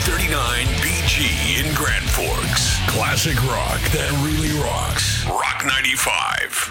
39BG in Grand Forks. Classic rock that really rocks. Rock 95.